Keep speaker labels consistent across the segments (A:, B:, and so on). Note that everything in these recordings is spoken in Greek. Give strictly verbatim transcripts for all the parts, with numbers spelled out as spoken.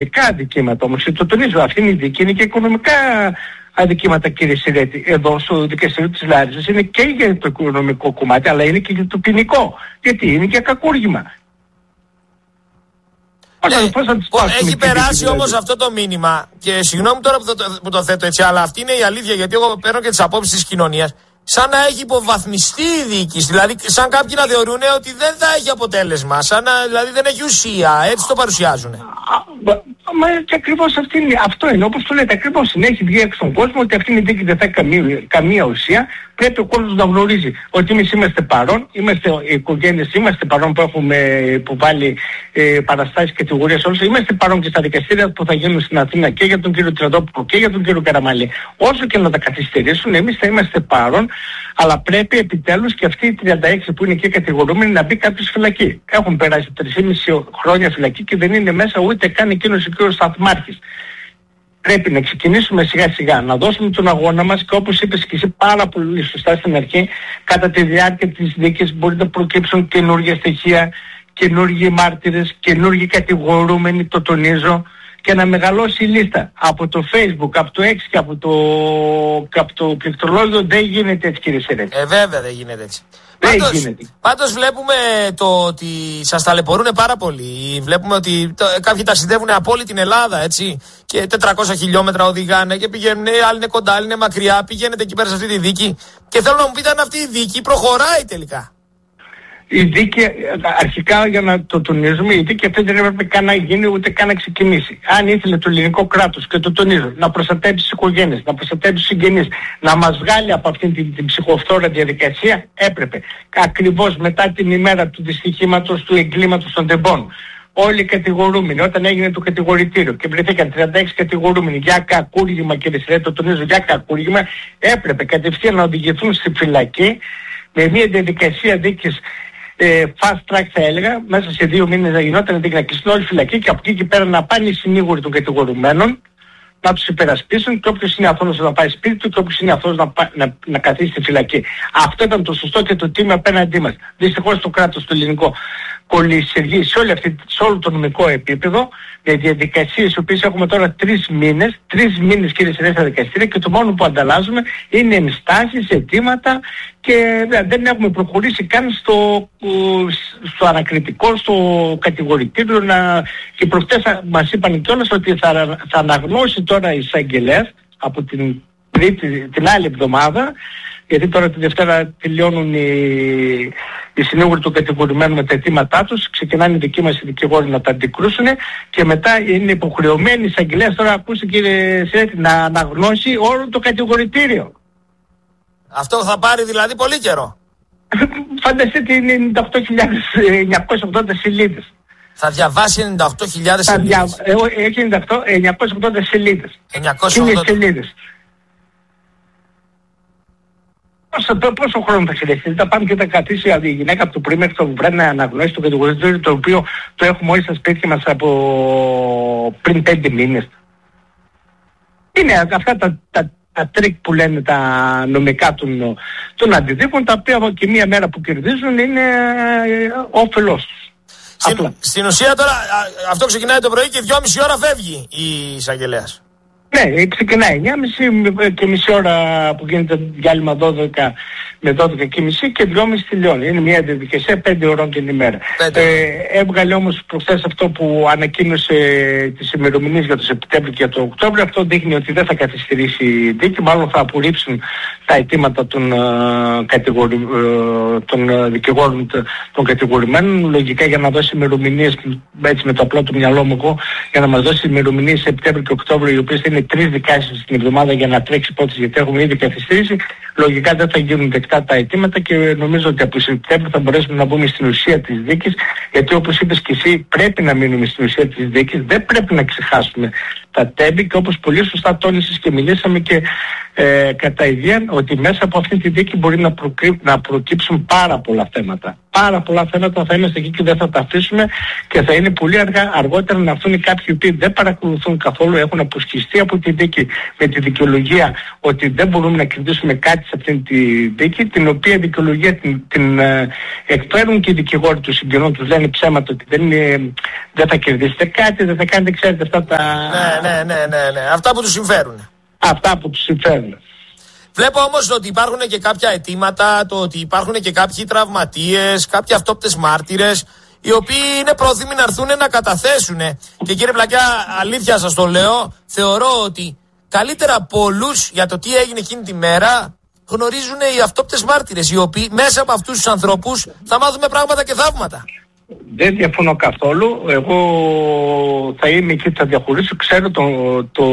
A: αδικήματα όμως, και το τονίζω, αυτή είναι η δίκη, είναι και οικονομικά αδικήματα, κύριε Σιρέτη. Εδώ στο δικαστήριο της Λάρισας είναι και για το οικονομικό κομμάτι, αλλά είναι και για το ποινικό. Γιατί είναι και κακούργημα.
B: Ναι, πώς θα πώς έχει περάσει δηλαδή. Όμως αυτό το μήνυμα, και συγγνώμη τώρα που το, που το θέτω έτσι, αλλά αυτή είναι η αλήθεια, γιατί εγώ παίρνω και τις απόψεις της κοινωνίας, σαν να έχει υποβαθμιστεί η διοίκηση. Δηλαδή, σαν κάποιοι να θεωρούν ότι δεν θα έχει αποτέλεσμα, σαν να δηλαδή δεν έχει ουσία. Έτσι το παρουσιάζουν.
A: Μα και ακριβώς αυτό είναι, όπως το λέτε, ακριβώς είναι. Έχει βγει έξω στον κόσμο ότι αυτή η δίκη δεν θα έχει καμία, καμία ουσία. Πρέπει ο κόσμος να γνωρίζει ότι εμείς είμαστε παρόν, είμαστε οι οικογένειες, είμαστε παρόν που έχουμε υποβάλει ε, παραστάσεις και κατηγορίες όλους, είμαστε παρόν και στα δικαστήρια που θα γίνουν στην Αθήνα και για τον κύριο Τρεντόπουλο και για τον κύριο Καραμαλή. Όσο και να τα καθυστερήσουν, εμείς θα είμαστε παρόν, αλλά πρέπει επιτέλους και αυτοί οι τριάντα έξι που είναι και κατηγορούμενοι να μπει κάποιος φυλακή. Έχουν περάσει τρία και μισό χρόνια φυλακή και δεν είναι μέσα ούτε καν εκείνος ο κύριος Σταθμάρχης. Πρέπει να ξεκινήσουμε σιγά σιγά, να δώσουμε τον αγώνα μας και όπως είπες και εσύ πάρα πολύ σωστά στην αρχή, κατά τη διάρκεια της δίκης μπορεί να προκύψουν καινούργια στοιχεία, καινούργιοι μάρτυρες, καινούργιοι κατηγορούμενοι, το τονίζω, και να μεγαλώσει η λίστα. Από το Facebook, από το X και από το, και από το πληκτρολόγιο δεν γίνεται έτσι, κύριε Σερέτη.
B: Ε, βέβαια δεν γίνεται έτσι. Πάντως, πάντως βλέπουμε το ότι σας ταλαιπωρούν πάρα πολύ. Βλέπουμε ότι το, κάποιοι ταξιδεύουν από όλη την Ελλάδα, έτσι, και τετρακόσια χιλιόμετρα οδηγάνε και πηγαίνουν, άλλοι είναι κοντά, άλλοι είναι μακριά, πηγαίνετε εκεί πέρα σε αυτή τη δίκη. Και θέλω να μου πείτε αν αυτή η δίκη προχωράει τελικά.
A: Η δίκη, αρχικά για να το τονίζουμε, η δίκη αυτή δεν έπρεπε καν να γίνει ούτε καν να ξεκινήσει. Αν ήθελε το ελληνικό κράτος, και το τονίζω, να προστατέψει τις οικογένειες, να προστατέψει τους συγγενείς, να μας βγάλει από αυτήν την, την ψυχοφθόρα διαδικασία, έπρεπε. Ακριβώς μετά την ημέρα του δυστυχήματος, του εγκλήματος των τεμπών. Όλοι οι κατηγορούμενοι, όταν έγινε το κατηγορητήριο και βρεθήκαν τριάντα έξι κατηγορούμενοι για κακούργημα, κύριε Σιρέτη, το τονίζω, για κακούργημα, έπρεπε κατευθείαν να οδηγηθούν στη φυλακή με μια διαδικασία δίκης. Ε, fast track θα έλεγα, μέσα σε δύο μήνες να γινόταν να κλειστούν όλη φυλακή και από εκεί και πέρα να πάνε οι συνήγοροι των κατηγορουμένων να τους υπερασπίσουν και όποιος είναι αθώος να πάει σπίτι του και όποιος είναι αθώος να, να, να καθίσει στη φυλακή. Αυτό ήταν το σωστό και το τίμιο απέναντί μας. Δυστυχώς το κράτος το ελληνικό κολλησιεργεί σε, σε όλο το νομικό επίπεδο με διαδικασίες οι οποίες έχουμε τώρα τρεις μήνες, τρεις μήνες κύριε Σιρέτη στα δικαστήρια και το μόνο που ανταλλάζουμε είναι ενστάσεις, αιτήματα και δεν έχουμε προχωρήσει καν στο, στο ανακριτικό, στο κατηγορητήριο να... και προχτές μας είπαν κιόλας ότι θα, θα αναγνώσει τώρα η εισαγγελέας από την, την άλλη εβδομάδα, γιατί τώρα τη Δευτέρα τελειώνουν οι, οι συνήγοροι των κατηγορουμένων με τα αιτήματά τους, ξεκινάνε οι δικοί μας οι δικηγόροι να τα αντικρούσουν και μετά είναι υποχρεωμένοι οι εισαγγελέας, τώρα ακούστε κύριε Σιρέτη, να αναγνώσει όλο το κατηγορητήριο.
B: Αυτό θα πάρει δηλαδή πολύ καιρό.
A: Φανταστείτε είναι ενενήντα οκτώ χιλιάδες εννιακόσιες ογδόντα σελίδες.
B: Θα διαβάσει ενενήντα οκτώ χιλιάδες σελίδες.
A: Δια... Έχει ενενήντα οκτώ, εννιακόσιες ογδόντα σελίδες.
B: εννιακόσιες ογδόντα
A: σελίδες. Πόσο, πόσο χρόνο θα χρειαστεί, θα πάμε και θα κρατήσει η γυναίκα από το πρωί μέχρι το βράδυ να αναγνώσει το κατηγορητήριο, το οποίο το έχουμε όλοι στα σπίτια μας από πριν πέντε μήνες. Είναι αυτά τα, τα, τα τρίκ που λένε τα νομικά των, των αντιδίκων, τα οποία και μία μέρα που κερδίζουν είναι όφελός τους.
B: Στην, στην ουσία τώρα αυτό ξεκινάει το πρωί και δυόμιση ώρα φεύγει η εισαγγελέας.
A: Ναι, ξεκινάει εννιά και μισή και μισή ώρα που γίνεται διάλειμμα δώδεκα με δώδεκα και μισή και δυόμιση τελειώνει. Είναι μια διαδικασία πέντε ώρων την ημέρα. Ε, έβγαλε όμως προχθές αυτό που ανακοίνωσε τις ημερομηνίες για το Σεπτέμβριο και το Οκτώβριο. Αυτό δείχνει ότι δεν θα καθυστερήσει η δίκη, μάλλον θα απορρίψουν τα αιτήματα των, uh, κατηγορι... uh, των δικηγόρων των κατηγορημένων, λογικά για να δώσει ημερομηνίες, έτσι με το απλό του μυαλό μου εγώ, για να μας δώσει ημερομηνίες Σεπτέμβριο και Οκτώβριο, οι οποίες είναι τρεις δικάσεις την εβδομάδα για να τρέξει υπόθεση, γιατί έχουμε ήδη καθυστερήσει. Λογικά δεν θα γίνουν δεκτά τα αιτήματα και νομίζω ότι από Σεπτέμβριο θα μπορέσουμε να μπούμε στην ουσία της δίκης, γιατί όπως είπες και εσύ πρέπει να μείνουμε στην ουσία της δίκης, δεν πρέπει να ξεχάσουμε τα τέμπη και όπως πολύ σωστά τόνισες και μιλήσαμε και ε, κατά ιδέα ότι μέσα από αυτή τη δίκη μπορεί να, προκύ, να προκύψουν πάρα πολλά θέματα. Πάρα πολλά θέματα, θα είμαστε εκεί και δεν θα τα αφήσουμε και θα είναι πολύ αργά, αργότερα να έρθουν κάποιοι που δεν παρακολουθούν καθόλου, έχουν αποσχιστεί από τη δίκη με τη δικαιολογία ότι δεν μπορούμε να κερδίσουμε κάτι σε αυτή τη δίκη, την οποία δικαιολογία την, την ε, εκφέρουν και οι δικηγόροι του συγγενών τους, λένε ψέματα ότι δεν, είναι, δεν θα κερδίσετε κάτι, δεν θα κάνετε, ξέρετε αυτά τα...
B: Ναι, ναι, ναι, ναι, ναι. Αυτά που τους συμφέρουν.
A: Αυτά που τους συμφέρουν.
B: Βλέπω όμως ότι υπάρχουν και κάποια αιτήματα, το ότι υπάρχουν και κάποιοι τραυματίες, κάποιοι αυτόπτες μάρτυρες, οι οποίοι είναι πρόθυμοι να έρθουν να καταθέσουν. Και κύριε Πλακιά, αλήθεια σας το λέω, θεωρώ ότι καλύτερα από όλους για το τι έγινε εκείνη τη μέρα γνωρίζουν οι αυτόπτες μάρτυρες, οι οποίοι μέσα από αυτούς τους ανθρώπους θα μάθουμε πράγματα και θαύματα.
A: Δεν διαφωνώ καθόλου. Εγώ θα είμαι εκεί, θα διαχωρίσω. Ξέρω το, το,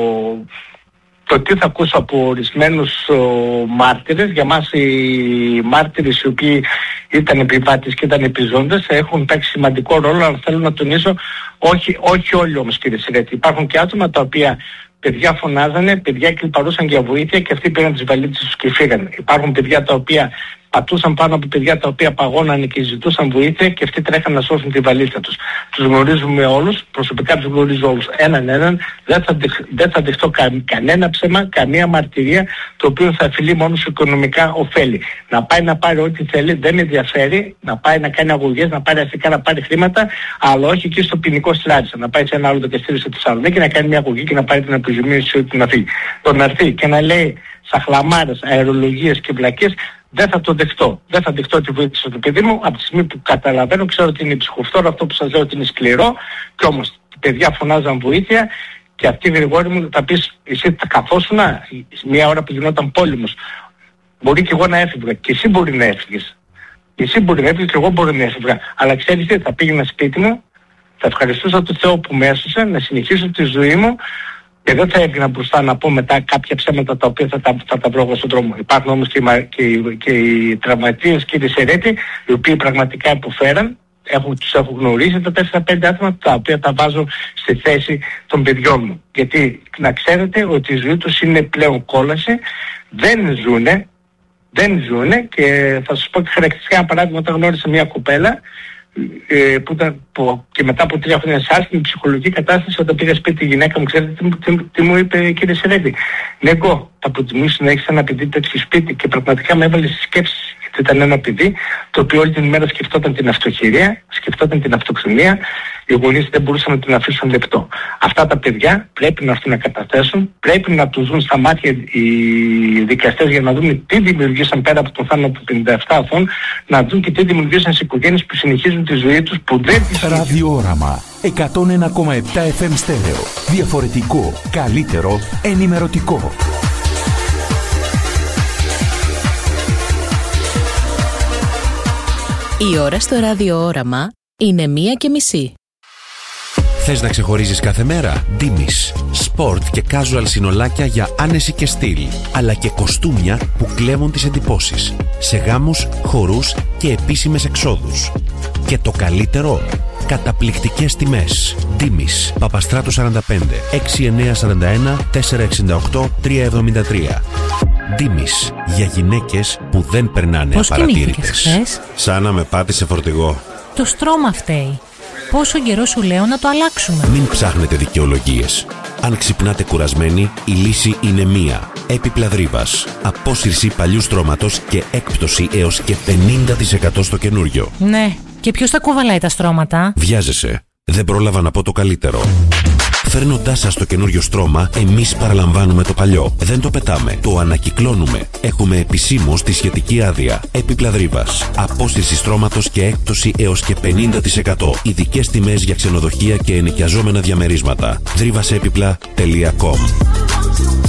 A: το τι θα ακούσω από ορισμένους μάρτυρες. Για μας οι μάρτυρες οι οποίοι ήταν επιβάτες και ήταν επιζώντες έχουν παίξει σημαντικό ρόλο, αλλά θέλω να τονίσω όχι, όχι όλοι όμως, κύριε Σιρέτη. Υπάρχουν και άτομα τα οποία παιδιά φωνάζανε, παιδιά κλιπαρούσαν για βοήθεια και αυτοί πήραν τις βαλίτσες τους και φύγανε. Υπάρχουν παιδιά τα οποία πατούσαν πάνω από παιδιά τα οποία παγώνανε και ζητούσαν βοήθεια και αυτοί τρέχαν να σώσουν τη βαλίτσα τους. Τους γνωρίζουμε όλους, προσωπικά τους γνωρίζω όλους έναν έναν, δεν θα, δεχ, δεν θα δεχτώ κα, κανένα ψέμα, καμία μαρτυρία το οποίο θα αφιλεί μόνο σε οικονομικά ωφέλη. Να πάει να πάρει ό,τι θέλει, δεν με ενδιαφέρει, να πάει να κάνει αγωγές, να πάρει αστικά, να πάρει χρήματα, αλλά όχι εκεί στο ποινικό Στράρισα. Να πάει σε ένα άλλο δικαστήριο στη Θεσσαλονίκη να κάνει μια αγωγή και να πάρει την αποζημίωση του να φύγει. Το να έρθει και να λέει σαχλαμάρες, αερολογίες και βλακίες, δεν θα το δεχτώ. Δεν θα δεχτώ τη βοήθεια του παιδί μου από τη στιγμή που καταλαβαίνω, ξέρω ότι είναι ψυχοφθόρο, αυτό που σας λέω ότι είναι σκληρό, και όμως τα παιδιά φωνάζαν βοήθεια και αυτοί οι γρηγόροι μου θα πεις εσύ θα καθόσουνα μια ώρα που γινόταν πόλεμος. Μπορεί και εγώ να έφευγα και εσύ μπορεί να έφυγες. Και εσύ μπορεί να έφυγες και εγώ μπορεί να έφευγα. Αλλά ξέρεις τι, θα πήγαινα σπίτι μου, θα ευχαριστούσα τον Θεό που με έσωσε, να συνεχίσω τη ζωή μου. Και δεν θα έβγαινα μπροστά να πω μετά κάποια ψέματα τα οποία θα τα, θα τα βρω εγώ στον δρόμο. Υπάρχουν όμως και, και, και οι τραυματίες, κύριε Σερέτη, οι οποίοι πραγματικά υποφέραν. Έχω, τους έχω γνωρίσει τα τέσσερα πέντε άτομα τα οποία τα βάζω στη θέση των παιδιών μου. Γιατί να ξέρετε ότι η ζωή τους είναι πλέον κόλαση, δεν ζουνε, δεν ζουνε και θα σας πω και χαρακτηριστικά ένα παράδειγμα, όταν γνώρισα μια κοπέλα Ε, που ήταν, που, και μετά από τρία χρόνια σε άσχημη ψυχολογική κατάσταση, όταν πήγα σπίτι τη γυναίκα μου, ξέρετε τι, τι, τι μου είπε, κύριε Σερέτη? Ναι, εγώ θα προτιμήσω να έχεις ένα παιδί τέτοιο σπίτι, και πραγματικά με έβαλε στις σκέψεις. Γιατί ήταν ένα παιδί το οποίο όλη την ημέρα σκεφτόταν την αυτοχειρία, σκεφτόταν την αυτοκτονία, οι γονείς δεν μπορούσαν να την αφήσουν λεπτό. Αυτά τα παιδιά πρέπει να έρθουν να καταθέσουν, πρέπει να τους δουν στα μάτια οι δικαστές για να δουν τι δημιουργήσαν πέρα από τον θάνατο των πενήντα επτά αθώων, να δουν και τι δημιουργήσαν στις οικογένειες που συνεχίζουν τη ζωή τους, που δεν τις...
C: Ραδιόραμα εκατόν ένα κόμμα επτά εφ εμ στέρεο. Διαφορετικό, καλύτερο, ενημερωτικό.
D: Η ώρα στο ραδιόραμα είναι μία και μισή.
E: Θες να ξεχωρίζεις κάθε μέρα? Ντίμης. Σπορτ και casual συνολάκια για άνεση και στυλ, αλλά και κοστούμια που κλέβουν τις εντυπώσεις σε γάμους, χορούς και επίσημες εξόδους. Και το καλύτερο, καταπληκτικές τιμές. Ντίμης. Παπαστράτου σαράντα πέντε, έξι εννιά σαράντα ένα, τέσσερα εξήντα οκτώ, τρία εβδομήντα τρία. Ντίμης. Για γυναίκες που δεν περνάνε
F: Πώς
E: απαρατήρητες.
F: χθες?
E: Σαν να με πάτησε φορτηγό.
F: Το στρώμα φταίει. Πόσο καιρό σου λέω να το αλλάξουμε?
E: Μην ψάχνετε δικαιολογίες. Αν ξυπνάτε κουρασμένοι, η λύση είναι μία. Έπιπλα Δρίβας. Απόσυρση παλιού στρώματος και έκπτωση έως και πενήντα τοις εκατό στο καινούριο.
F: Ναι, και ποιος θα κουβαλάει τα στρώματα?
E: Βιάζεσαι. Δεν πρόλαβα να πω το καλύτερο. Φέρνοντάς σας το καινούριο στρώμα, εμείς παραλαμβάνουμε το παλιό. Δεν το πετάμε, το ανακυκλώνουμε. Έχουμε επισήμως τη σχετική άδεια. Έπιπλα Δρίβας. Απόσυρση στρώματος και έκπτωση έως και πενήντα τοις εκατό. Ειδικές τιμές για ξενοδοχεία και ενοικιαζόμενα διαμερίσματα. δρίβασέπιπλα τελεία κομ.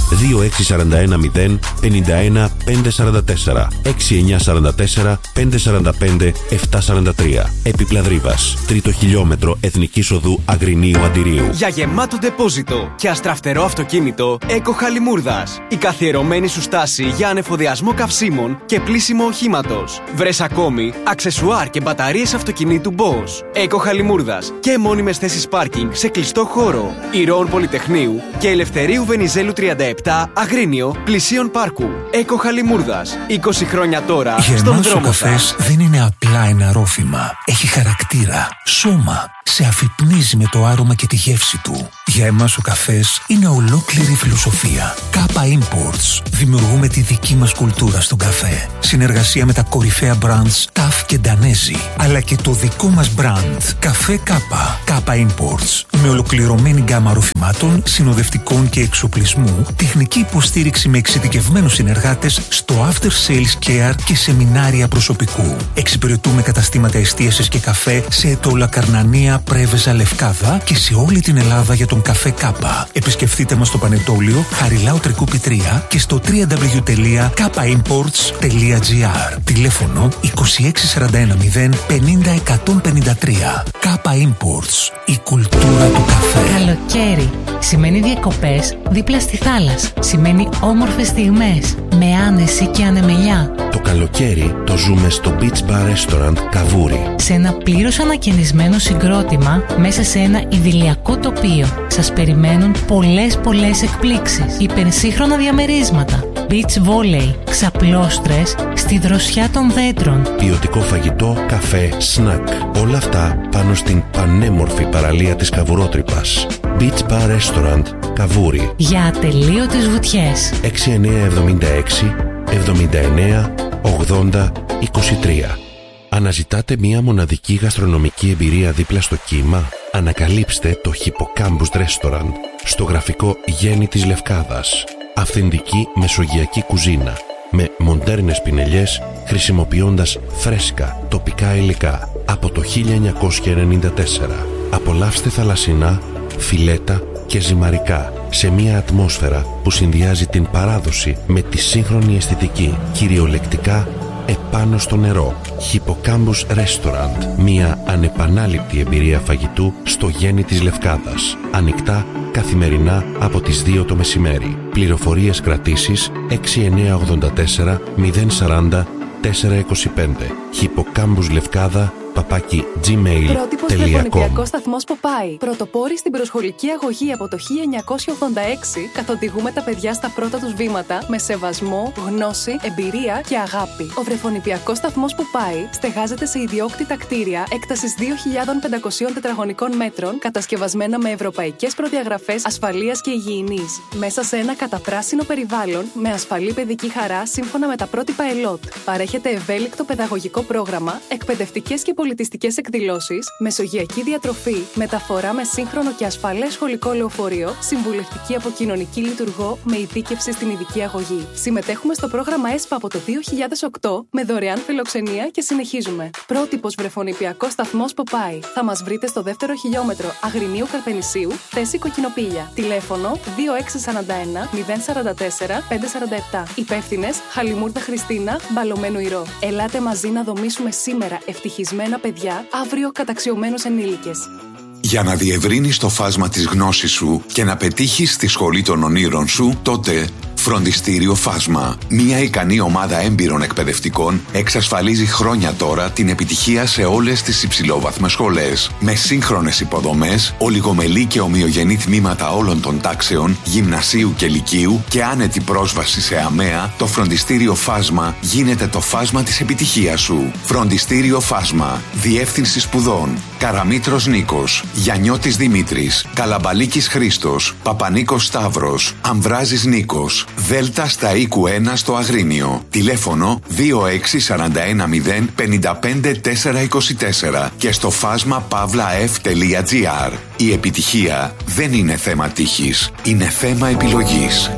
E: δύο έξι τέσσερα ένα μηδέν πέντε ένα πέντε τέσσερα τέσσερα έξι εννιά τέσσερα τέσσερα πέντε τέσσερα πέντε επτά τέσσερα τρία. Επιπλαδρύβας, τρίτο χιλιόμετρο Εθνικής Οδού Αγρινίου Αντιρίου.
G: Για γεμάτο ντεπόζιτο και αστραφτερό αυτοκίνητο, Eco Χαλιμούρδας. Η καθιερωμένη σου στάση για ανεφοδιασμό καυσίμων και πλύσιμο οχήματος. Βρες ακόμη αξεσουάρ και μπαταρίες αυτοκινήτου Bosch. Eco Χαλιμούρδας και μόνιμες θέσεις πάρκινγκ σε κλειστό χώρο. Ηρώων Πολυτεχνείου και Ελευθερίου Βενιζέλου τριάντα επτά Αγρίνιο πλησίων πάρκου. Eco Χαλιμούρδας. είκοσι χρόνια τώρα
H: για
G: στον
H: εμάς
G: δρόμο
H: ο καφές
G: σας.
H: δεν είναι απλά ένα ρόφημα. Έχει χαρακτήρα, σώμα. Σε αφυπνίζει με το άρωμα και τη γεύση του. Για εμάς ο καφές είναι ολόκληρη φιλοσοφία. Κάπα Imports. Δημιουργούμε τη δική μας κουλτούρα στον καφέ. Συνεργασία με τα κορυφαία brands Ταφ και Ντανέζι. Αλλά και το δικό μας brand. Καφέ Κάπα. Κάπα Imports. Με ολοκληρωμένη γκάμα ροφημάτων, συνοδευτικών και εξοπλισμού, τεχνική υποστήριξη με εξειδικευμένους συνεργάτες στο after sales care και σεμινάρια προσωπικού. Εξυπηρετούμε καταστήματα εστίασης και καφέ σε Ετώλα, Καρνανία, Πρέβεζα, Λευκάδα και σε όλη την Ελλάδα για τον καφέ Κάπα. Επισκεφτείτε μας στο Πανετόλιο, Χαριλάου Τρικούπη τρία και στο double-u double-u double-u τελεία κάπα imports τελεία τζι άρ. Τηλέφωνο είκοσι έξι σαράντα ένα μηδέν πενήντα εκατόν πενήντα τρία. Κάπα Imports. Η κουλτούρα του καφέ.
F: Καλοκαίρι σημαίνει διακοπές δίπλα στη θάλασσα. Σημαίνει όμορφες στιγμές με άνεση και ανεμελιά.
E: Το καλοκαίρι το ζούμε στο Beach Bar Restaurant Καβούρι.
F: Σε ένα πλήρως ανακαινισμένο συγκρότημα μέσα σε ένα ιδηλιακό τοπίο. Σας περιμένουν πολλές πολλές εκπλήξεις. Υπερσύγχρονα διαμερίσματα. Beach volley, ξαπλώστρες στη δροσιά των δέντρων.
E: Ποιοτικό φαγητό, καφέ, σνακ. Όλα αυτά πάνω στην πανέμορφη παραλία της Καβουρότρυπας. Beach Bar Restaurant Καβούρι.
F: Για ατελείωτες βουτιές.
E: έξι εννιά εβδομήντα έξι εβδομήντα εννιά ογδόντα είκοσι τρία. Αναζητάτε μια μοναδική γαστρονομική εμπειρία δίπλα στο κύμα? Ανακαλύψτε το Hippocampus Restaurant στο γραφικό Γέννη της Λευκάδας. Αυθεντική μεσογειακή κουζίνα με μοντέρνες πινελιές, χρησιμοποιώντας φρέσκα τοπικά υλικά από το χίλια εννιακόσια ενενήντα τέσσερα. Απολαύστε θαλασσινά, φιλέτα και ζυμαρικά σε μια ατμόσφαιρα που συνδυάζει την παράδοση με τη σύγχρονη αισθητική, κυριολεκτικά επάνω στο νερό. Hippocampus Restaurant. Μια ανεπανάληπτη εμπειρία φαγητού στο Γέννη της Λευκάδας. Ανοιχτά καθημερινά από τις δύο το μεσημέρι. Πληροφορίες κρατήσεις έξι εννιά ογδόντα τέσσερα μηδέν σαράντα τέσσερα είκοσι πέντε. Hippocampus Λευκάδα παπάκι gmail τελεία com.
I: Πρότυπος βρεφονιπιακός σταθμός Ποπάι. Πρωτοπόροι στην προσχολική αγωγή από το χίλια εννιακόσια ογδόντα έξι, καθοδηγούμε τα παιδιά στα πρώτα τους βήματα με σεβασμό, γνώση, εμπειρία και αγάπη. Ο βρεφονιπιακός σταθμός Ποπάι στεγάζεται σε ιδιόκτητα κτίρια έκτασης δύο χιλιάδες πεντακόσια τετραγωνικών μέτρων, κατασκευασμένα με ευρωπαϊκές προδιαγραφές ασφαλείας και υγιεινής. Μέσα σε ένα καταπράσινο περιβάλλον με ασφαλή παιδική χαρά σύμφωνα με τα πρότυπα ΕΛΟΤ. Παρέχεται ευέλικτο παιδαγωγικό πρόγραμμα, εκπαιδευτικές και πολιτιστικές εκδηλώσεις, μεσογειακή διατροφή, μεταφορά με σύγχρονο και ασφαλές σχολικό λεωφορείο, συμβουλευτική από κοινωνική λειτουργό με ειδίκευση στην ειδική αγωγή. Συμμετέχουμε στο πρόγραμμα ΕΣΠΑ από το δύο χιλιάδες οκτώ με δωρεάν φιλοξενία και συνεχίζουμε. Πρότυπος βρεφονιπιακός σταθμός Ποπάι. Θα μας βρείτε στο δεύτερο χιλιόμετρο Αγρινίου Καρπενησίου, θέση Κοκκινοπήλια. Τηλέφωνο δύο έξι τέσσερα ένα μηδέν τέσσερα τέσσερα πέντε τέσσερα επτά. Υπεύθυνες Χαλιμούρδα Χριστίνα, Μπαλωμένου Ηρώ. Ελάτε μαζί να δομήσουμε σήμερα ευτυχισμένα παιδιά, αύριο καταξιωμένους ενήλικες.
J: Για να διευρύνεις το φάσμα της γνώσης σου και να πετύχεις στη σχολή των ονείρων σου, τότε Φροντιστήριο Φάσμα. Μια ικανή ομάδα έμπειρων εκπαιδευτικών εξασφαλίζει χρόνια τώρα την επιτυχία σε όλες τις υψηλόβαθμες σχολές. Με σύγχρονες υποδομές, ολιγομελή και ομοιογενή τμήματα όλων των τάξεων, γυμνασίου και λυκείου και άνετη πρόσβαση σε ΑΜΕΑ, το Φροντιστήριο Φάσμα γίνεται το φάσμα της επιτυχίας σου. Φροντιστήριο Φάσμα. Διεύθυνση σπουδών. Καραμήτρος Νίκος, Γιαννιώτης Δημήτρης, Καλαμπαλίκης Χρήστος, Παπανίκος Σταύρος, Αμβράζης Νίκος, Δέλτα στα οίκου ένα στο Αγρίνιο. Τηλέφωνο δύο έξι τέσσερα ένα μηδέν πέντε πέντε τέσσερα είκοσι τέσσερα και στο φάσμα παύλα εφ τελεία τζι άρ. Η επιτυχία δεν είναι θέμα τύχης, είναι θέμα επιλογής.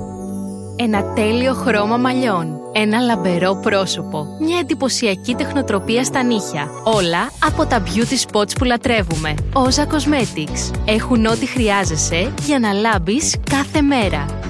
K: Ένα τέλειο χρώμα μαλλιών, ένα λαμπερό πρόσωπο, μια εντυπωσιακή τεχνοτροπία στα νύχια. Όλα από τα beauty spots που λατρεύουμε. Όζα Cosmetics. Έχουν ό,τι χρειάζεσαι για να λάμπεις κάθε μέρα.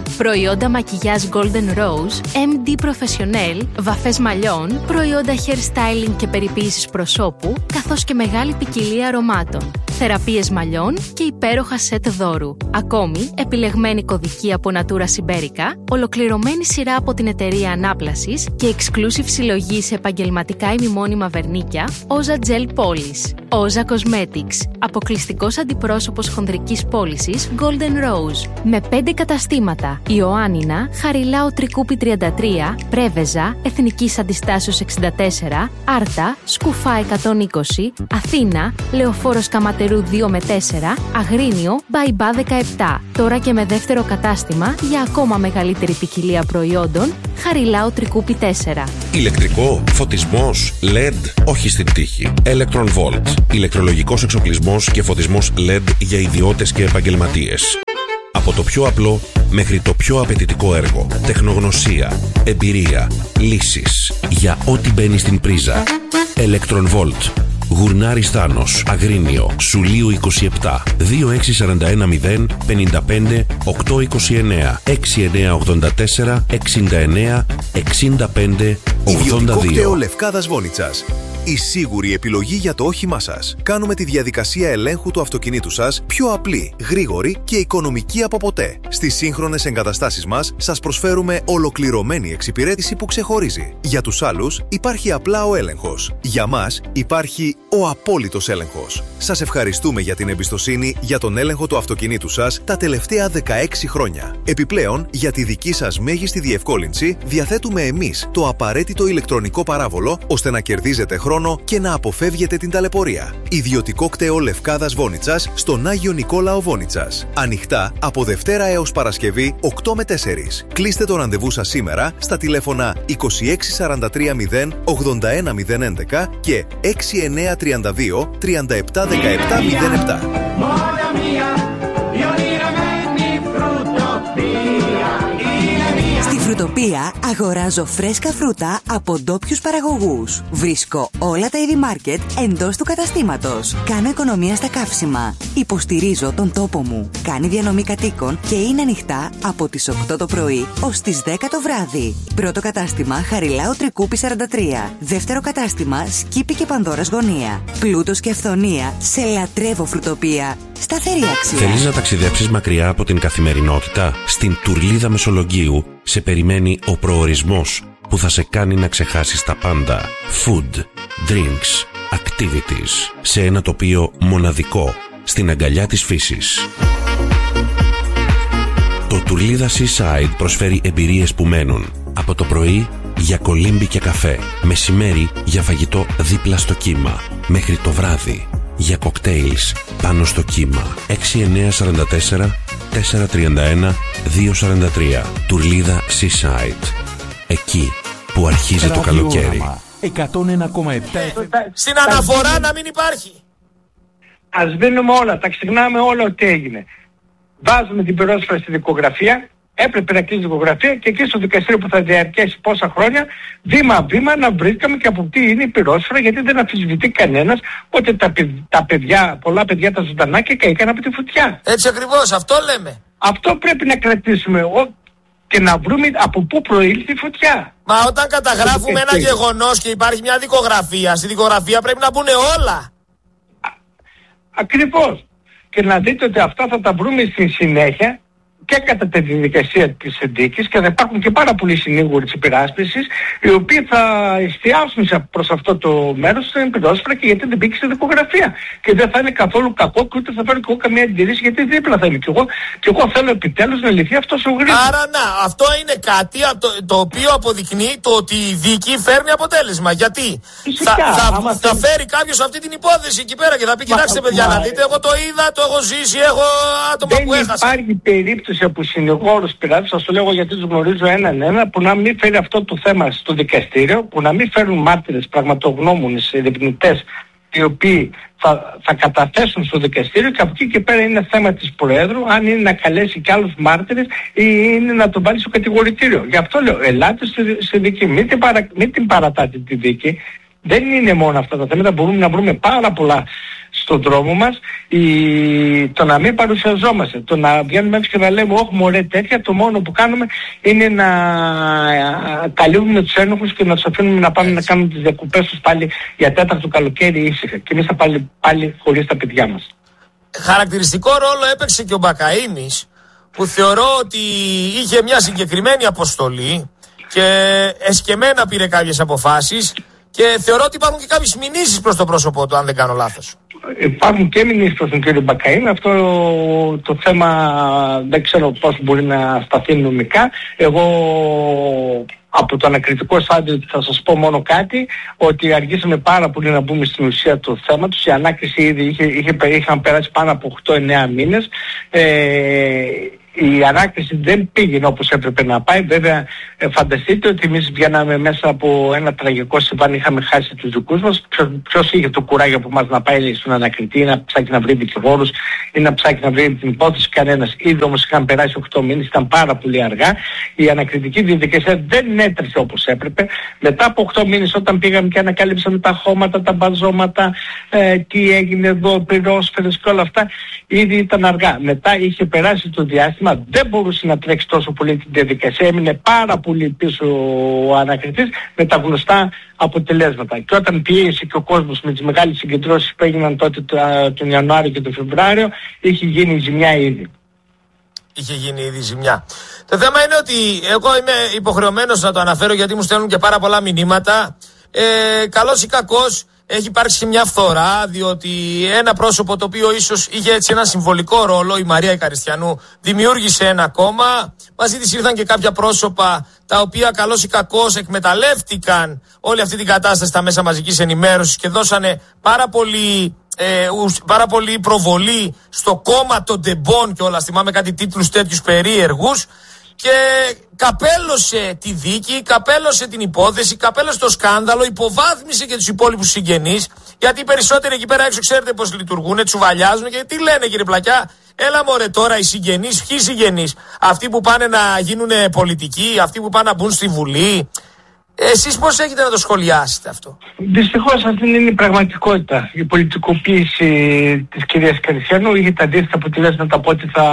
K: προϊόντα μακιγιάζ Golden Rose, εμ ντι Professional, βαφές μαλλιών, προϊόντα hair styling και περιποίησης προσώπου, καθώς και μεγάλη ποικιλία αρωμάτων, θεραπείες μαλλιών και υπέροχα σετ δώρου. Ακόμη, επιλεγμένη κωδική από Natura Siberica, ολοκληρωμένη σειρά από την εταιρεία Ανάπλασης και exclusive συλλογή σε επαγγελματικά ημιμόνιμα βερνίκια, Oza Gel Polish. Oza Cosmetics, αποκλειστικός αντιπρόσωπος χονδρικής πώλησης Golden Rose. Με πέντε καταστήματα: Ιωάννινα, Χαριλάου Τρικούπη τριάντα τρία, Πρέβεζα, Εθνικής Αντιστάσεως εξήντα τέσσερα, Άρτα, Σκουφά εκατόν είκοσι, Αθήνα, Λεωφόρος Καματερού δύο με τέσσερα, Αγρίνιο, Μπαϊμπά δεκαεπτά. Τώρα και με δεύτερο κατάστημα για ακόμα μεγαλύτερη ποικιλία προϊόντων, Χαριλάου Τρικούπη τέσσερα.
E: Ηλεκτρικό, φωτισμός, ελ ι ντι, όχι στην τύχη. Electron Volt. Ηλεκτρολογικός εξοπλισμός και φωτισμός ελ ι ντι για ιδιώτες και επαγγελματίες. Από το πιο απλό μέχρι το πιο απαιτητικό έργο. Τεχνογνωσία, εμπειρία, λύσεις. Για ό,τι μπαίνει στην πρίζα. Electron Volt. Γουρνάρης Θάνος, Αγρίνιο, Σουλίου είκοσι επτά, δύο έξι τέσσερα ένα μηδέν πέντε πέντε οκτώ είκοσι εννέα, έξι εννέα ογδόντα τέσσερα εξήντα εννέα εξήντα πέντε ογδόντα δύο.
L: Ιδιωτικό κτέο Λευκάδας Βόνιτσας. Η σίγουρη επιλογή για το όχημά σας. Κάνουμε τη διαδικασία ελέγχου του αυτοκινήτου σας πιο απλή, γρήγορη και οικονομική από ποτέ. Στις σύγχρονες εγκαταστάσεις μας σας προσφέρουμε ολοκληρωμένη εξυπηρέτηση που ξεχωρίζει. Για τους άλλους υπάρχει απλά ο έλεγχος. Για μας υπάρχει ο απόλυτος έλεγχος. Σας ευχαριστούμε για την εμπιστοσύνη για τον έλεγχο του αυτοκινήτου σας τα τελευταία δεκαέξι χρόνια. Επιπλέον, για τη δική σας μέγιστη διευκόλυνση, διαθέτουμε εμείς το απαραίτητο ηλεκτρονικό παράβολο ώστε να κερδίζετε χρόνο και να αποφεύγετε την ταλαιπωρία. Ιδιωτικό κτέο Λευκάδας Βόνιτσας στον Άγιο Νικόλαο Βόνιτσας. Ανοιχτά από Δευτέρα έως Παρασκευή οκτώ με τέσσερις. Κλείστε το ραντεβού σας σήμερα στα τηλέφωνα είκοσι έξι σαράντα τρία μηδέν ογδόντα ένα μηδέν έντεκα και έξι εννέα τριάντα δύο τριάντα επτά δεκαεπτά μηδέν επτά.
M: Φρουτοπία αγοράζω φρέσκα φρούτα από ντόπιους παραγωγούς. Βρίσκω όλα τα είδη μάρκετ εντός του καταστήματος. Κάνω οικονομία στα καύσιμα. Υποστηρίζω τον τόπο μου. Κάνει διανομή κατοίκων και είναι ανοιχτά από τις οκτώ το πρωί ως τις δέκα το βράδυ. Πρώτο κατάστημα Χαριλάου Τρικούπη σαράντα τρία. Δεύτερο κατάστημα Σκύπη και Πανδώρας Γωνία. Πλούτος και αυθονία σε λατρεύω φρουτοπία. Σταθερή αξία.
E: Θέλεις να ταξιδέψεις μακριά από την καθημερινότητα? Στην Τουρλίδα Μεσολογγίου σε περιμένει ο προορισμός που θα σε κάνει να ξεχάσεις τα πάντα. Food, drinks, activities. Σε ένα τοπίο μοναδικό, στην αγκαλιά της φύσης. Το Τουρλίδα Seaside προσφέρει εμπειρίες που μένουν. Από το πρωί για κολύμπι και καφέ. Μεσημέρι για φαγητό δίπλα στο κύμα. Μέχρι το βράδυ για κοκτέιλς πάνω στο κύμα. έξι εννέα τέσσερα τέσσερα τέσσερα τρία ένα δύο τέσσερα τρία. Τουρλίδα Seaside. Εκεί που αρχίζει το καλοκαίρι.
C: εκατόν ένα κόμμα επτά.
B: Στην αναφορά να μην υπάρχει.
A: Ας δίνουμε όλα, τα ξεχνάμε όλα ότι έγινε. Βάζουμε την πυρόσφαιρα στη δικογραφία. Έπρεπε να κλείσει η δικογραφία και εκεί στο δικαστήριο που θα διαρκέσει πόσα χρόνια, βήμα-βήμα να βρήκαμε και από τι είναι η πυρόσφαιρα, γιατί δεν αμφισβητεί κανένας ότι τα, τα παιδιά, πολλά παιδιά τα ζωντανάκια καήκαν από τη φωτιά.
B: Έτσι ακριβώς, αυτό λέμε.
A: Αυτό πρέπει να κρατήσουμε ο, και να βρούμε από πού προήλθε η φωτιά.
B: Μα όταν καταγράφουμε ένα γεγονός και υπάρχει μια δικογραφία, στη δικογραφία πρέπει να μπουν όλα.
A: Α, ακριβώς. Και να δείτε ότι αυτά θα τα βρούμε στη συνέχεια και κατά τη διαδικασία της ενδίκης και θα υπάρχουν και πάρα πολλοί συνήγοροι της υπεράσπισης οι οποίοι θα εστιάσουν προς αυτό το μέρος στην πυρόσφαιρα και γιατί δεν μπήκε στη δικογραφία. Και δεν θα είναι καθόλου κακό και ούτε θα φέρω και εγώ καμία αντιρρήση γιατί δίπλα θα είμαι και εγώ. Και εγώ θέλω επιτέλους να λυθεί αυτός ο γρήγορος.
B: Άρα να, αυτό είναι κάτι το, το οποίο αποδεικνύει το ότι η δίκη φέρνει αποτέλεσμα. Γιατί
A: Φυσικά,
B: θα, θα, θα, θα
A: θέλει...
B: φέρει κάποιος αυτή την υπόθεση εκεί πέρα και θα πει κοιτάξτε παιδιά να δείτε, εγώ το είδα, το έχω ζήσει, έχω άτομα
A: δεν
B: που έχασα.
A: Δεν υπάρχει περίπτωση από συνηγόρους πειράτες, σας το λέω γιατί τους γνωρίζω έναν ένα, που να μην φέρει αυτό το θέμα στο δικαστήριο, που να μην φέρουν μάρτυρες, πραγματογνώμονες, ερευνητές, οι οποίοι θα, θα καταθέσουν στο δικαστήριο και από εκεί και πέρα είναι θέμα της Προέδρου, αν είναι να καλέσει και άλλους μάρτυρες ή είναι να τον βάλει στο κατηγορητήριο. Γι' αυτό λέω, ελάτε στη, στη δίκη, μην την, παρα, μην την παρατάτε τη δίκη. Δεν είναι μόνο αυτά τα θέματα, μπορούμε να βρούμε πάρα πολλά στον δρόμο μας, η... το να μην παρουσιαζόμαστε, το να βγαίνουμε έξω και να λέμε όχι μωρέ τέτοια, το μόνο που κάνουμε είναι να καλύβουμε τους ένοχους και να τους αφήνουμε να πάμε να κάνουμε τις διακοπές τους πάλι για τέταρτο καλοκαίρι ήσυχα και εμείς θα πάλι, πάλι χωρίς τα παιδιά μας.
B: Χαρακτηριστικό ρόλο έπαιξε και ο Μπακαΐνης, που θεωρώ ότι είχε μια συγκεκριμένη αποστολή και εσκεμμένα πήρε κάποιες αποφάσεις και θεωρώ ότι υπάρχουν και κάποιες μηνύσεις προς το πρόσωπό του, αν δεν κάνω λάθος.
A: Υπάρχουν και μηνύσεις προς τον κύριο Μπακαΐνη. Αυτό το θέμα δεν ξέρω πώς μπορεί να σταθεί νομικά. Εγώ από το ανακριτικό στάδιο θα σας πω μόνο κάτι, ότι αργήσαμε πάρα πολύ να μπούμε στην ουσία του θέματος. Η ανάκριση ήδη είχε, είχε, είχαν περάσει πάνω από οκτώ εννέα μήνες. Ε, η ανάκριση δεν πήγαινε όπως έπρεπε να πάει. Βέβαια ε, φανταστείτε ότι εμείς βγαίναμε μέσα από ένα τραγικό συμβάν, είχαμε χάσει τους δικούς μας. Ποιος, ποιος είχε το κουράγιο από εμάς να πάει στον ανακριτή, να ψάξει να βρει δικηγόρους ή να ψάξει να βρει την υπόθεση? Κανένας. Ήδη όμως είχαν περάσει οκτώ μήνες, ήταν πάρα πολύ αργά. Η ανακριτική διαδικασία δεν έτρεχε όπως έπρεπε. Μετά από οκτώ μήνες όταν πήγαμε και ανακάλυψαμε τα χώματα, τα μπαζώματα, ε, τι έγινε εδώ, πυρόσφαιρες και όλα αυτά, ήδη ήταν αργά. Μετά είχε περάσει το διάστημα, δεν μπορούσε να τρέξει τόσο πολύ την διαδικασία, έμεινε πάρα πολύ πίσω ο ανακριτής με τα γνωστά αποτελέσματα. Και όταν πίεσε και ο κόσμος με τις μεγάλες συγκεντρώσεις που έγιναν τότε τον Ιανουάριο και τον Φεβρουάριο, είχε γίνει ζημιά ήδη.
B: Είχε γίνει ήδη ζημιά. Το θέμα είναι ότι εγώ είμαι υποχρεωμένος να το αναφέρω γιατί μου στέλνουν και πάρα πολλά μηνύματα. Ε, καλός ή κακός, έχει υπάρξει μια φθορά, διότι ένα πρόσωπο το οποίο ίσως είχε έτσι ένα συμβολικό ρόλο, η Μαρία Ικαριστιανού, δημιούργησε ένα κόμμα. Μαζί της ήρθαν και κάποια πρόσωπα τα οποία καλώς ή κακώς εκμεταλλεύτηκαν όλη αυτή την κατάσταση στα μέσα μαζικής ενημέρωσης και δώσανε πάρα πολύ, ε, πάρα πολύ προβολή στο κόμμα των τεμπών και όλα. Θυμάμαι κάτι τίτλους τέτοιους περίεργους. Και καπέλωσε τη δίκη, καπέλωσε την υπόθεση, καπέλωσε το σκάνδαλο, υποβάθμισε και τους υπόλοιπους συγγενείς. Γιατί οι περισσότεροι εκεί πέρα έξω ξέρετε πώς λειτουργούν, τσουβαλιάζουν και τι λένε κύριε Πλακιά? Έλα μωρέ τώρα οι συγγενείς, ποιοι συγγενείς? Αυτοί που πάνε να γίνουν πολιτικοί, αυτοί που πάνε να μπουν στη Βουλή. Εσείς πώς έχετε να το σχολιάσετε αυτό?
A: Δυστυχώς αυτή είναι η πραγματικότητα. Η πολιτικοποίηση της κυρίας Καριστιανού είχε τα αντίθετα αποτελέσματα από ό,τι θα,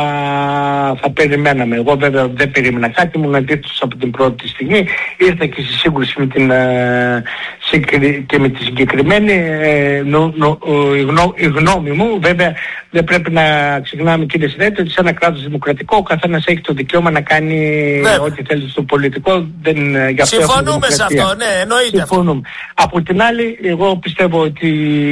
A: θα περιμέναμε. Εγώ βέβαια δεν περίμενα κάτι, ήμουν αντίθετος από την πρώτη στιγμή. Ήρθα και στη σύγκρουση με την, ε, και με τη συγκεκριμένη ε, νο, νο, η, γνώ, η γνώμη μου. Βέβαια δεν πρέπει να ξεχνάμε κύριε Συνέτη ότι σε ένα κράτος δημοκρατικό ο καθένας έχει το δικαίωμα να κάνει ναι. ό,τι θέλει στο πολιτικό. Δεν, γι' αυτό
B: συμφωνούμε σε αυτό, ναι, εννοείται.
A: Συμφωνούμε. Από την άλλη, εγώ πιστεύω ότι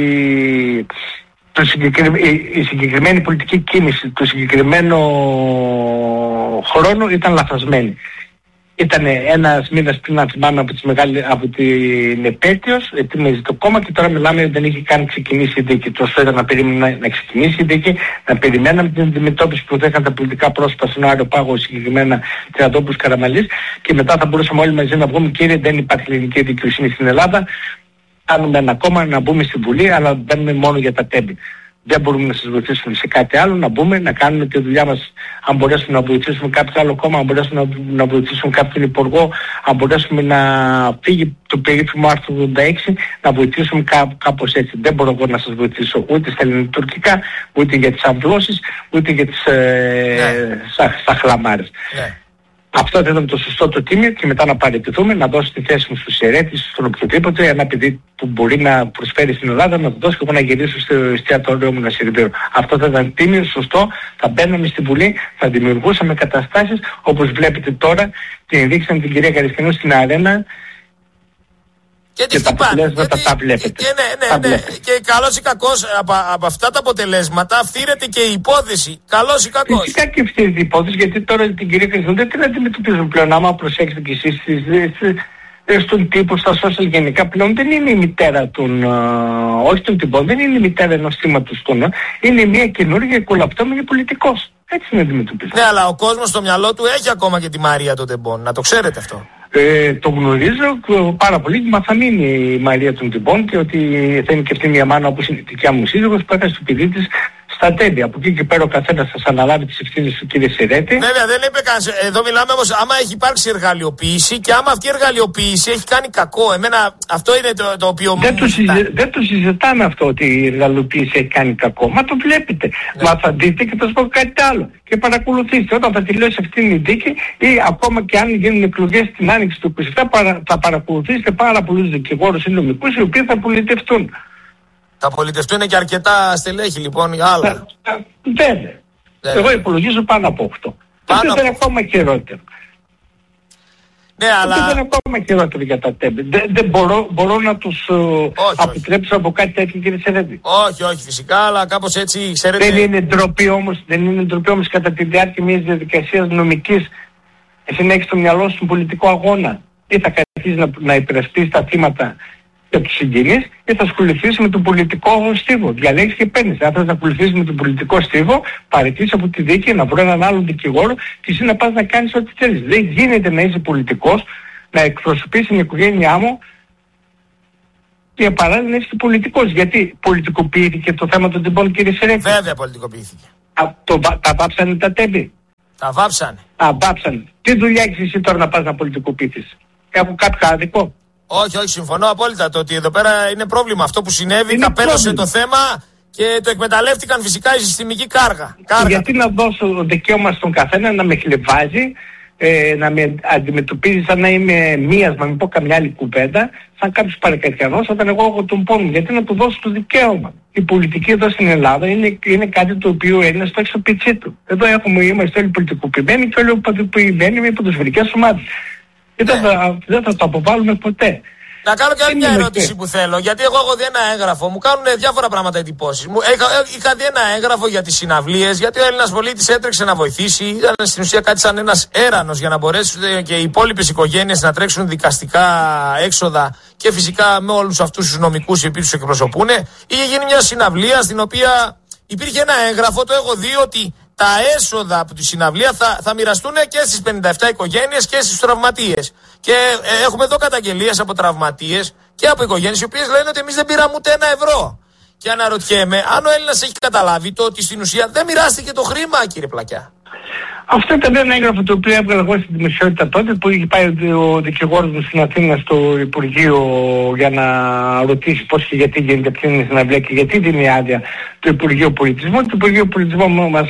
A: το συγκεκρι... η συγκεκριμένη πολιτική κίνηση του συγκεκριμένου χρόνου ήταν λαθασμένη. Ήταν ένας μήνας πριν, να θυμάμαι, από, τις μεγάλη... από την επέτειος, ετοίμαζε το κόμμα και τώρα μιλάμε δεν είχε καν ξεκινήσει η δίκη. Τόσο ήταν να περιμένουμε να ξεκινήσει η δίκη, να περιμέναμε την αντιμετώπιση που δέχαν τα πολιτικά πρόσωπα στον Άριο Πάγο, συγκεκριμένα Τριαντόπουλος, Καραμανλής, και μετά θα μπορούσαμε όλοι μαζί να βγούμε, κύριε, δεν υπάρχει ελληνική δικαιοσύνη στην Ελλάδα, κάνουμε ένα κόμμα, να μπούμε στη Βουλή, αλλά μπαίνουμε μόνο για τα τέμπη. Δεν μπορούμε να σας βοηθήσουμε σε κάτι άλλο, να μπούμε, να κάνουμε τη δουλειά μας. Αν μπορέσουμε να βοηθήσουμε κάποιο άλλο κόμμα, αν μπορέσουμε να, να βοηθήσουμε κάποιον υπουργό, αν μπορέσουμε να φύγει το περίφημο άρθρο ογδόντα έξι, να βοηθήσουμε κά, κάπως έτσι. Δεν μπορώ εγώ να σας βοηθήσω ούτε στα ελληνοτουρκικά, ούτε για τις αμβλώσεις, ούτε για τις ε, ναι. σαχλαμάρες. Ναι. Αυτό θα ήταν το σωστό το τίμιο και μετά να παραιτηθούμε, να δώσω τη θέση μου στους αιρέτες, στον οποιοδήποτε, ένα παιδί που μπορεί να προσφέρει στην Ελλάδα, να το δώσω και εγώ να γυρίσω στο εστιατόριό μου να σερβίρω. Αυτό θα ήταν τίμιο, σωστό, θα μπαίναμε στη Βουλή, θα δημιουργούσαμε καταστάσεις όπως βλέπετε τώρα, την δείξαμε την κυρία Καριστιανού στην αρένα.
B: Και,
A: και τα αποτελέσματα τα βλέπετε.
B: Και, ναι, ναι, ναι. Και καλώς ή κακώς από, από αυτά τα αποτελέσματα φθήρεται και η υπόθεση. Καλώς ή κακώς.
A: Φυσικά και φθήρεται η υπόθεση, γιατί τώρα την κυρία Καριστιανού δεν την αντιμετωπίζουν πλέον. Άμα προσέξετε κι εσείς στον τύπο, στα social γενικά, πλέον δεν είναι η μητέρα των, όχι των τυπών, δεν είναι η μητέρα ενός θύματος των, είναι μια καινούργια κολαπτώμενη πολιτικός. Έτσι είναι αντιμετωπίζουν.
B: Ναι, αλλά ο κόσμος στο μυαλό του έχει ακόμα και τη Μαρία των Τεμπών. Να το ξέρετε αυτό.
A: Ε, το γνωρίζω πάρα πολύ, μα θα μείνει η Μαρία των Τεμπών και ότι θα είναι και αυτή μια μάνα όπως είναι η δικιά μου σύζυγος που έχασε το παιδί της στα τέμπη. Από εκεί και πέρα ο καθένας θα αναλάβει τις ευθύνες του, κύριε Σιρέτη.
B: Βέβαια, δεν είπε κανείς. Εδώ μιλάμε όμως άμα έχει υπάρξει εργαλειοποίηση και άμα αυτή η εργαλειοποίηση έχει κάνει κακό. Εμένα αυτό είναι το, το οποίο
A: δεν
B: μου
A: το, συζη... δεν το συζητάμε αυτό ότι η εργαλειοποίηση έχει κάνει κακό. Μα το βλέπετε. Ναι. Μα θα δείτε και θα σας πω κάτι άλλο. Και παρακολουθήστε όταν θα τελειώσει αυτή η δίκη ή ακόμα και αν γίνουν εκλογές την άνοιξη του είκοσι επτά παρα... θα παρακολουθήσετε πάρα πολλούς δικηγόρους ή νομικούς οι οποίοι θα πολιτευτούν.
B: Θα πολιτευτούν και αρκετά στελέχη λοιπόν για άλλα.
A: Βέβαια. Εγώ υπολογίζω πάνω από οκτώ. Αυτό δεν είναι ακόμα χειρότερο.
B: Ναι, αλλά...
A: Αυτό δεν είναι ακόμα χειρότερο για τα τέμπη. Δεν, δεν μπορώ, μπορώ να τους αποτρέψω από κάτι τέτοιο, κύριε Σερέντη.
B: Όχι, όχι φυσικά, αλλά κάπως έτσι ξέρετε...
A: Δεν είναι ντροπή όμως, δεν είναι ντροπή όμως κατά τη διάρκεια μιας διαδικασίας νομικής εσύ να έχεις στο μυαλό σου τον πολιτικό αγώνα ή θα καθίσεις να, να υπερασπίσεις τα θύματα και τους συγγενείς ή θα ασχοληθείς με τον πολιτικό στίβο. Διαλέγεις και παίρνεις. Αν θες να ακολουθήσεις με τον πολιτικό στίβο, παραιτήσεις από τη δίκη, να βρω έναν άλλον δικηγόρο και εσύ να πας να κάνεις ό,τι θέλεις. Δεν γίνεται να είσαι πολιτικός, να εκπροσωπείς την οικογένειά μου και παράλληλα να είσαι και πολιτικός. Γιατί πολιτικοποιήθηκε το θέμα των τυμπών, κύριε Σερέτη?
B: Βέβαια πολιτικοποιήθηκε.
A: Α, το, τα βάψανε τα τέμπη.
B: Τα βάψανε.
A: Τα βάψανε. Τι δουλειά έχεις εσύ τώρα να πας να πολιτικοποιήσεις? Έχουν κάποιο άδικο?
B: Όχι, όχι, συμφωνώ απόλυτα. Το ότι εδώ πέρα είναι πρόβλημα. Αυτό που συνέβη, καπέλωσε το θέμα και το εκμεταλλεύτηκαν φυσικά η συστημική κάργα. κάργα.
A: Γιατί να δώσω δικαίωμα στον καθένα να με χλεβάζει, ε, να με αντιμετωπίζει σαν να είμαι μίας, να μην πω καμιά άλλη κουβέντα, σαν κάποιος παρακατιανός, όταν εγώ έχω τον πόνο. Γιατί να του δώσω το δικαίωμα? Η πολιτική εδώ στην Ελλάδα είναι, είναι κάτι το οποίο είναι στο έξω πιτσί του. Εδώ έχουμε, είμαστε όλοι πολιτικοποιημένοι και όλοι πολιτικοποιημένοι με ποδοσφαιρικές ομάδες. Και δεν θα, δεν θα το αποβάλουμε ποτέ.
B: Να κάνω και άλλη μια ερώτηση που θέλω. Γιατί εγώ έχω δει ένα έγγραφο, μου κάνουν διάφορα πράγματα εντυπώσεις. Μου, είχα, είχα δει ένα έγγραφο για τις συναυλίες, γιατί ο Έλληνας πολίτης έτρεξε να βοηθήσει. Ήταν στην ουσία κάτι σαν ένας έρανος για να μπορέσουν και οι υπόλοιπες οικογένειες να τρέξουν δικαστικά έξοδα και φυσικά με όλους αυτούς τους νομικούς οι οποίοι τους εκπροσωπούν. Είχε γίνει μια συναυλία στην οποία υπήρχε ένα έγγραφο, το έχω δει ότι τα έσοδα από τη συναυλία θα, θα μοιραστούν και στις πενήντα επτά οικογένειες και στους τραυματίες. Και ε, έχουμε εδώ καταγγελίες από τραυματίες και από οικογένειες οι οποίες λένε ότι εμείς δεν πήραμε ούτε ένα ευρώ. Και αναρωτιέμαι αν ο Έλληνας έχει καταλάβει το ότι στην ουσία δεν μοιράστηκε το χρήμα, κύριε Πλακιά.
A: Αυτό ήταν ένα έγγραφο το οποίο έβγαλα εγώ στην δημοσιότητα τότε που είχε πάει ο δικηγόρος μου στην Αθήνα στο Υπουργείο για να ρωτήσει πώς και γιατί γίνεται αυτή η συναυλία και γιατί δίνει άδεια το Υπουργείο Πολιτισμού. Το Υπουργείο Πολιτισμού μας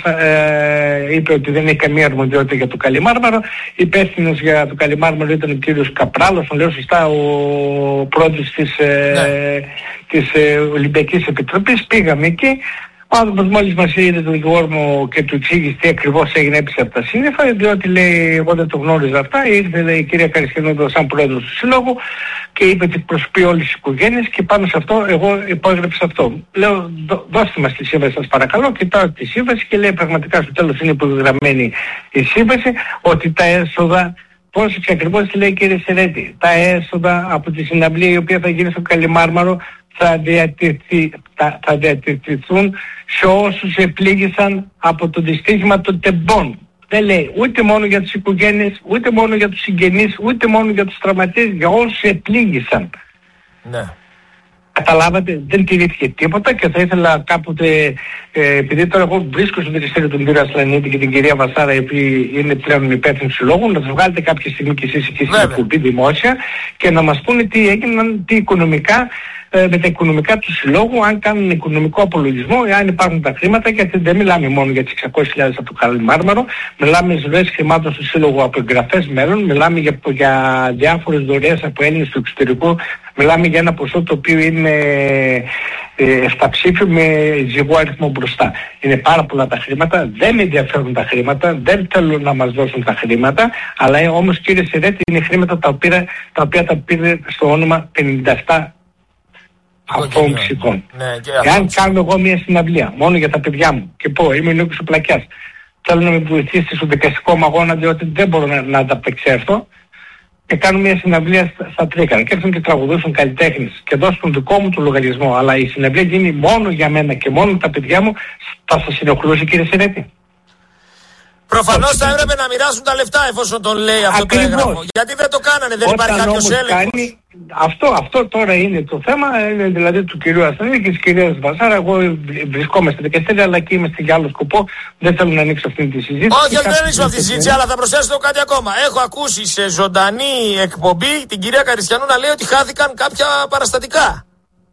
A: ε, είπε ότι δεν έχει καμία αρμοδιότητα για το Καλιμάρμαρο. Υπεύθυνος για το Καλιμάρμαρο ήταν ο κύριος Καπράλος, τον λέω σωστά, ο πρόεδρος της, ε, ναι. της ε, Ολυμπιακής Επιτροπής. Πήγαμε εκεί. Ο άνθρωπος μόλις μας είδε τον δικηγόρο μου και του εξήγησε τι ακριβώς έγινε έπεισε από τα σύννεφα, διότι λέει εγώ δεν το γνώριζα αυτά, ήρθε λέει, η κυρία Καριστιανόδου σαν πρόεδρος του Συλλόγου και είπε ότι εκπροσωπεί όλες τις οικογένειες και πάνω σε αυτό εγώ υπόγραψα αυτό. Λέω δώ, δώστε μας τη σύμβαση σας παρακαλώ, κοιτάω τη σύμβαση και λέει πραγματικά στο τέλος είναι υπογραμμένη η σύμβαση ότι τα έσοδα, πρόσεξε ακριβώς τι λέει η κυρία Σερέτη, τα έσοδα από τη συναυλία η οποία θα γίνει στο Καλιμάρμαρο θα, διατηρηθεί, θα, θα διατηρηθούν σε όσους επλήγησαν από το δυστύχημα των τεμπών. Δεν λέει ούτε μόνο για τις οικογένειες, ούτε μόνο για τους συγγενείς, ούτε μόνο για τους τραυματίες, για όσους επλήγησαν.
B: Ναι.
A: Καταλάβατε, δεν τηρήθηκε τίποτα και θα ήθελα κάποτε, ε, επειδή τώρα εγώ βρίσκω στο δικαστήριο τον κύριο Ασλανίτη και την κυρία Βασάρα, οι οποίοι είναι πλέον υπεύθυνοι συλλόγου, να τους βγάλετε κάποια στιγμή και εσείς εκεί στην εκπομπή δημόσια και να μας πούνε τι έγιναν, τι οικονομικά, ε, με τα οικονομικά του συλλόγου, αν κάνουν οικονομικό απολογισμό, αν υπάρχουν τα χρήματα, γιατί δεν μιλάμε μόνο για τις εξακόσιες χιλιάδες από το Καλιμάρμαρο, μιλάμε ζωές χρημάτων στο σύλλογο από εγγραφές μέλλον, μιλάμε για, για διάφορες δωρεές από Έλληνες του εξωτερικού, μιλάμε για ένα ποσό το οποίο είναι ε, εφταψήφιο με ζυγό αριθμό μπροστά. Είναι πάρα πολλά τα χρήματα, δεν με ενδιαφέρουν τα χρήματα, δεν θέλουν να μας δώσουν τα χρήματα, αλλά ε, όμως κύριε Σερέτη είναι χρήματα τα οποία, τα οποία τα πήρε στο όνομα πενήντα επτά αυτών ψυχών. Ναι, εάν κάνω εγώ μια συναυλία μόνο για τα παιδιά μου και πω είμαι Νίκος ο Πλακιάς, θέλω να με βοηθήσει στο δικαστικό μου αγώνα διότι δεν μπορώ να, να ανταπεξέλθω και κάνω μια συναυλία στα, στα Τρίκαρα και έρθουν και τραγουδούσουν καλλιτέχνες και δώσουν τον δικό μου τον λογαριασμό, αλλά η συναυλία γίνει μόνο για μένα και μόνο τα παιδιά μου, θα σας συνοχλούσε κύριε Σερέτη?
B: Προφανώς θα έπρεπε να μοιράσουν τα λεφτά εφόσον τον λέει αυτό Ακριβώς. το έγγραφο. Γιατί δεν το κάνανε, δεν υπάρχει κάποιος έλεγχος. Κάνει...
A: Αυτό, αυτό τώρα είναι το θέμα, είναι δηλαδή του κυρίου Ασθενή και της κυρίας Βασάρα. Εγώ βρισκόμαι στα δικαστήρια, αλλά και είμαι για άλλο σκοπό. Δεν θέλω να ανοίξω αυτή τη συζήτηση.
B: Όχι, δεν ανοίξω αυτή τη συζήτηση, αλλά θα προσθέσω κάτι ακόμα. Έχω ακούσει σε ζωντανή εκπομπή την κυρία Καριστιανού να λέει ότι χάθηκαν κάποια παραστατικά.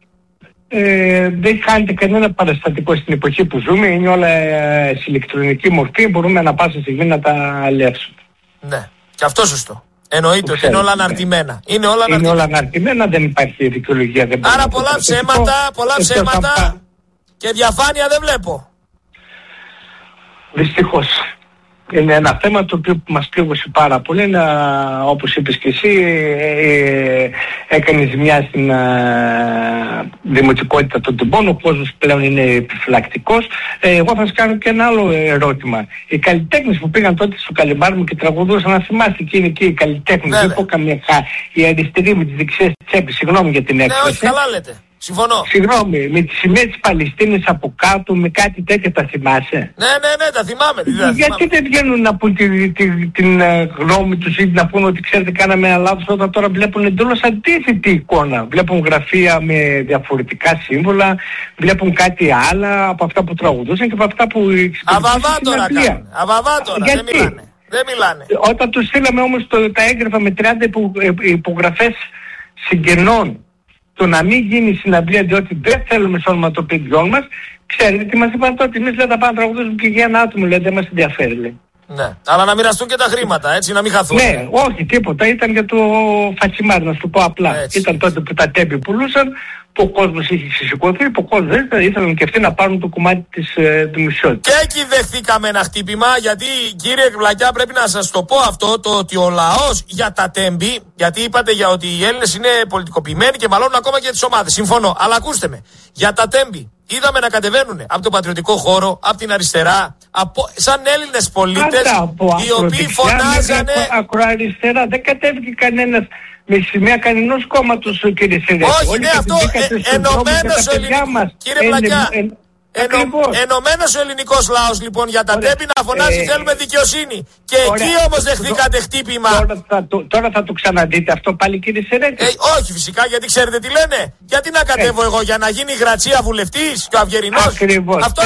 A: Ε, δεν χάνεται κανένα παραστατικό στην εποχή που ζούμε, είναι όλα ε, σε ηλεκτρονική μορφή, μπορούμε να πάσα στιγμή να τα αλλιεύσουμε.
B: Ναι, και αυτό σωστό. Εννοείται ότι είναι όλα αναρτημένα. Είναι όλα
A: αναρτημένα. Είναι όλα αναρτημένα, δεν υπάρχει δικαιολογία. Δεν
B: Άρα πολλά ψέματα, πολλά ψέματα και διαφάνεια δεν βλέπω.
A: Δυστυχώς. Είναι ένα θέμα το οποίο μας πλήγωσε πάρα πολύ, να, όπως είπες και εσύ, ε, ε, έκανε ζημιά στην ε, δημοτικότητα των τυμπών, ο κόσμος πλέον είναι επιφυλακτικός. Ε, εγώ θα σας κάνω και ένα άλλο ερώτημα. Οι καλλιτέχνες που πήγαν τότε στο Καλιμάρμο και τραγουδούσαν, να θυμάστε εκείνοι και οι καλλιτέχνες, δεν πω καμία χά, οι αριστεροί με τις δεξιές τσέπες, συγγνώμη για την έκφραση.
B: Ναι, όχι, καλά λέτε. Συμφωνώ.
A: Συγγνώμη, με τη σημαία της Παλαιστίνης από κάτω, με κάτι τέτοια τα θυμάσαι?
B: Ναι, ναι, ναι, τα θυμάμαι.
A: Γιατί θυμάμαι. Δεν βγαίνουν να πούν τη, τη, τη, την uh, γνώμη τους ή να πούν ότι ξέρετε κάναμε ένα λάθος, όταν τώρα βλέπουν εντελώς αντίθετη εικόνα. Βλέπουν γραφεία με διαφορετικά σύμβολα, βλέπουν κάτι άλλα από αυτά που τραγουδούσαν και από αυτά που
B: Αβαβά τώρα κάνουν. Αβαβά τώρα, δεν μιλάνε. Δεν μιλάνε.
A: Όταν τους στείλαμε όμως το, τα έγγραφα με τριάντα υπο, υπογραφές συγγενών, το να μην γίνει συναυλία διότι δεν θέλουμε στο ονοματοποιητικό μας, ξέρετε τι μας είπαν τότε, εμείς δεν θα πάμε να τραγουδήσουμε και για ένα άτομο, λέει, δεν μας ενδιαφέρει, λέει.
B: Ναι, αλλά να μοιραστούν και τα χρήματα, έτσι, να μην χαθούν.
A: Ναι, όχι, τίποτα, ήταν για το φατσιμάρι, να σου το πω απλά. Έτσι. Ήταν τότε που τα τέμπη πουλούσαν, που ο κόσμος είχε συσσηκωθεί, που ο κόσμος δεν ήθελαν και αυτοί να πάρουν το κομμάτι της ε, δημοσιότητας.
B: Και εκεί δεχθήκαμε ένα χτύπημα, γιατί κύριε Βλακιά πρέπει να σας το πω αυτό, το ότι ο λαός για τα τέμπη, γιατί είπατε για ότι οι Έλληνες είναι πολιτικοποιημένοι και μαλώνουν ακόμα και τις ομάδες, συμφωνώ, αλλά ακούστε με, για τα τέμπη είδαμε να κατεβαίνουν από τον πατριωτικό χώρο, από την αριστερά, από, σαν Έλληνες πολίτες, οι οποίοι φωνάζανε...
A: Ακροαριστερά, δεν κατέβηκε κανένας με σημαία κανενός κόμματος, κύριε Σερέτη.
B: Όχι, ναι, αυτό ε, ενωμένος ο ελληνικός, κύριε Πλακιά, ενω, ενωμένος ο ελληνικός λαός λοιπόν για τα τέμπη να φωνάζει ε, θέλουμε δικαιοσύνη. Και ωραία. Εκεί όμως δεχθήκατε χτύπημα.
A: Τώρα θα, το, τώρα θα το ξαναδείτε αυτό πάλι, κύριε Σερέτη.
B: Ε, όχι φυσικά, γιατί ξέρετε τι λένε. Γιατί να κατέβω ε. εγώ για να γίνει γρατσία βουλευτής και ο Αυγερινός.
A: Ακριβώς. Αυτό,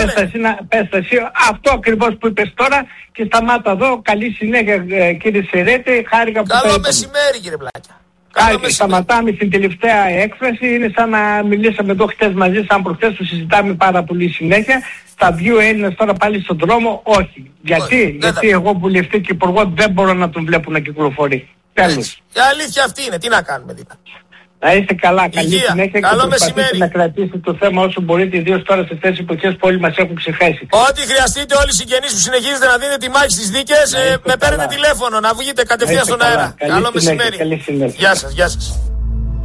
A: αυτό ακριβώς που είπες τώρα και σταμάτα εδώ. Καλή συνέχεια, κύριε Σερέτη. Χάρηκα που
B: καλό μεσημέρι, κύριε Πλάκια.
A: Ά, σταματάμε στην τελευταία έκφραση, είναι σαν να μιλήσαμε εδώ χτες μαζί, σαν προχτές που συζητάμε πάρα πολύ συνέχεια. Θα βγει ο Έλληνας τώρα πάλι στον δρόμο, όχι. Γιατί, όχι, γιατί εγώ βουλευτή και υπουργό δεν μπορώ να τον βλέπω να κυκλοφορεί. Τέλος.
B: Η αλήθεια αυτή είναι, τι να κάνουμε δηλαδή.
A: Να είστε καλά, καλή
B: Υγεία.
A: συνέχεια.
B: Καλό
A: και
B: μεσημέρι.
A: Να κρατήσετε το θέμα όσο μπορείτε, ιδίως τώρα σε αυτές τις εποχές που όλοι μας έχουν ξεχάσει.
B: Ό,τι χρειαστείτε, όλοι οι συγγενείς που συνεχίζετε να δίνετε τη μάχη στις δίκες, ε, με παίρνετε τηλέφωνο, να βγείτε κατευθείαν στον αέρα. Καλό μεσημέρι.
A: Γεια σας,
B: γεια σας.